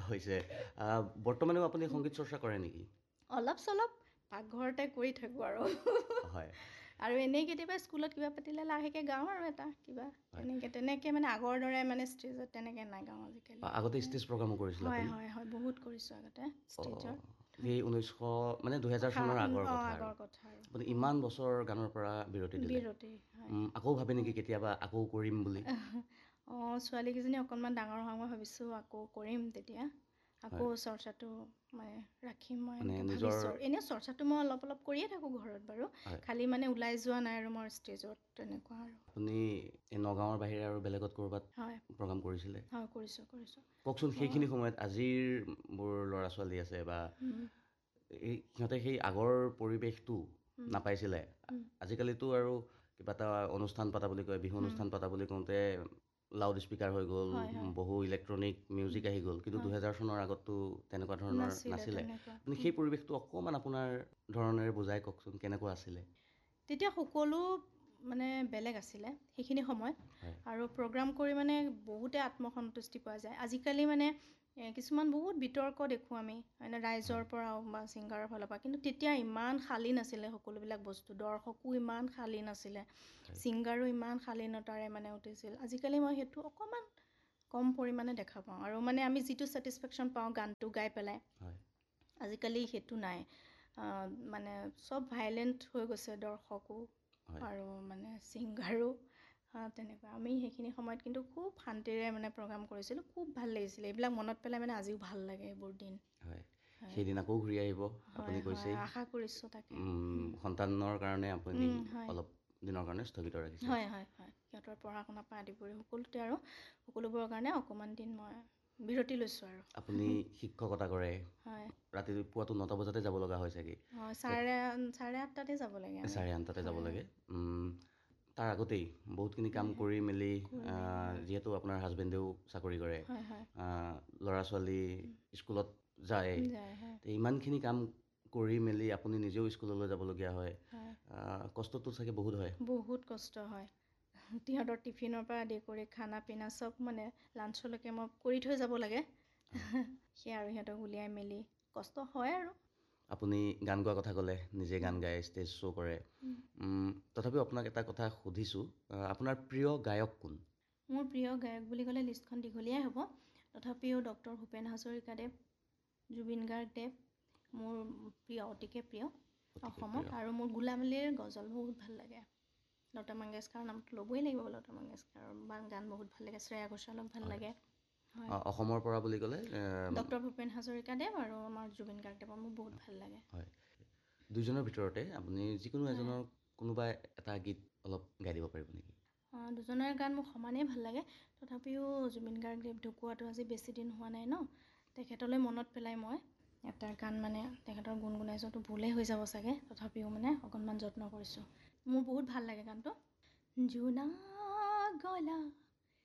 হৈছে বৰ্তমানেও আপুনি সংগীত চৰ্চা কৰে নেকি অলপ চলপ পাকঘৰতে কৰি থাকোঁ আৰু হয় আৰু এনেই কেতিয়াবা স্কুলত কিবা পাতিলে লাহেকৈ গাওঁ আৰু এটা কিবা তেনেকৈ মানে আগৰ দৰে মানে ষ্টেজত তেনেকৈ নাগাওঁ আজিকালি আগতে ষ্টেজ প্ৰগ্ৰামো কৰিছিল হয় আপুনি হয় হয় বহুত কৰিছোঁ আগতে ষ্টেজত এই 1900 মানে 2000 চনৰ আগৰ কথা আৰু আপুনি ইমান বছৰ গানৰ পৰা বিৰতি দিলে আকৌ ভাবে নেকি কেতিয়াবা আকৌ কৰিম বুলি ছোৱালীকেইজনী অকণমান ডাঙৰ হোৱা মই ভাবিছোঁ আকৌ কৰিম তেতিয়া আকৌ চৰ্চাটো মানে ৰাখিম মই ভাবিছোঁ এনেই চৰ্চাটো মই অলপ অলপ কৰিয়ে থাকোঁ ঘৰত বাৰু খালি মানে ওলাই যোৱা নাই আৰু মই ষ্টেজত তেনেকুৱা আৰু আপুনি এই নগাঁৱৰ বাহিৰে আৰু বেলেগত ক'ৰবাত প্ৰগ্ৰাম কৰিছিলে হয় কৰিছোঁ কওকচোন সেইখিনি সময়ত আজিৰ মোৰ ল'ৰা ছোৱালী আছে বা সিহঁতে সেই আগৰ পৰিৱেশটো নাপাইছিলে আজিকালিতো আৰু কিবা এটা অনুষ্ঠান পাতা বুলি কয় বিহু অনুষ্ঠান পাতা বুলি কওঁতে লাউড স্পীকাৰ হৈ গ'ল বহু ইলেক্ট্ৰনিক মিউজিক আহি গ'ল কিন্তু 2000 চনৰ আগততো তেনেকুৱা ধৰণৰ নাছিলে আপুনি সেই পৰিৱেশটো অকণমান আপোনাৰ ধৰণেৰে বুজাই কওকচোন কেনেকুৱা আছিলে তেতিয়া সকলো মানে বেলেগ আছিলে সেইখিনি সময়ত আৰু প্ৰগ্ৰাম কৰি মানে বহুতে আত্মসন্তুষ্টি পোৱা যায় আজিকালি মানে কিছুমান বহুত বিতৰ্ক দেখোঁ আমি মানে ৰাইজৰ পৰাও বা ছিংগাৰৰ ফালৰ পৰা কিন্তু তেতিয়া ইমান শালীন নাছিলে সকলোবিলাক বস্তু দৰ্শকো ইমান শালীন নাছিলে ছিংগাৰো ইমান শালীনতাৰে মানে উঠিছিল আজিকালি মই সেইটো অকণমান কম পৰিমাণে দেখা পাওঁ আৰু মানে আমি যিটো ছেটিছফেকশ্যন পাওঁ গানটো গাই পেলাই আজিকালি সেইটো নাই মানে চব ভাইলেণ্ট হৈ গৈছে দৰ্শকো আৰু মানে ছিংগাৰো তেনেকুৱা আমি সেইখিনি সময়ত কিন্তু খুব শান্তিৰে মানে প্ৰগ্ৰাম কৰিছিলোঁ খুব ভাল লাগিছিলে এইবিলাক মনত পেলাই মানে আজিও ভাল লাগে এইবোৰ দিন সেইদিন আকৌ ঘূৰি আহিব আপুনি কৈছে আশা কৰিছোঁ তাকে সন্তানৰ কাৰণে আপুনি অলপ দিনৰ কাৰণে স্থগিত ৰাখিছে হয় হয় হয় সিহঁতৰ পঢ়া শুনাৰ পৰা আদি কৰি সকলোতে আৰু সকলোবোৰৰ কাৰণে অকণমান দিন মই বিৰতি লৈছোঁ আৰু আপুনি শিক্ষকতা কৰে ৰাতিপুৱাটো 9টা বজাতে যাব লগা হয় চাগে চাৰে 8টাতে যাব লাগে চাৰে 8টাতে যাব লাগে তাৰ আগতেই বহুতখিনি কাম কৰি মেলি যিহেতু আপোনাৰ হাজবেণ্ডেও চাকৰি কৰে ল'ৰা ছোৱালী স্কুলত যায় ইমানখিনি কাম কৰি মেলি আপুনি নিজেও স্কুললৈ যাবলগীয়া হয় কষ্টটো চাগে বহুত কষ্ট হয় সিহঁতৰ টিফিনৰ পৰা আদি কৰি খানা পিনা চব মানে লাঞ্চলৈকে মই কৰি থৈ যাব লাগে সেয়া আৰু সিহঁতক উলিয়াই মেলি কষ্ট হয় আৰু আপুনি গান গোৱাৰ কথা ক'লে নিজে গান গায় ষ্টেজ শ্ব' কৰে তথাপিও আপোনাক এটা কথা সুধিছোঁ আপোনাৰ প্ৰিয় গায়ক কোন মোৰ প্ৰিয় গায়ক বুলি ক'লে লিষ্টখন দীঘলীয়াই হ'ব তথাপিও ডক্টৰ ভূপেন হাজৰিকাদেৱ জুবিন গাৰ্গদেৱ মোৰ প্ৰিয় অতিকে প্ৰিয় অসমত আৰু মোৰ গোলামালীৰ গজল বহুত ভাল লাগে লতা মংগেশকাৰৰ নামটো ল'বই লাগিব লতা মংগেশকাৰৰ গান বহুত ভাল লাগে শ্ৰেয়া ঘোষালক ভাল লাগে অসমৰ পৰা বুলি ক'লে ডক্টৰ ভূপেন হাজৰিকাদেৱ আৰু আমাৰ জুবিন গাৰ্গদেৱৰ মোৰ বহুত ভাল লাগে দুইজনৰ ভিতৰতে আপুনি যিকোনো এজনৰ কোনোবা এটা গীত অলপ গাই দিব পাৰিব নেকি দুজনৰ গান মোক সমানেই ভাল লাগে তথাপিও জুবিন গাৰ্গদেৱ ঢুকুৱাটো আজি বেছি দিন হোৱা নাই ন তেখেতলৈ মনত পেলাই মই এটা গান মানে তেখেতৰ গুণগুণাইছোঁতো ভুলেই হৈ যাব চাগে তথাপিও মানে অকণমান যত্ন কৰিছোঁ মোৰ বহুত ভাল লাগে গানটো জোনা গলা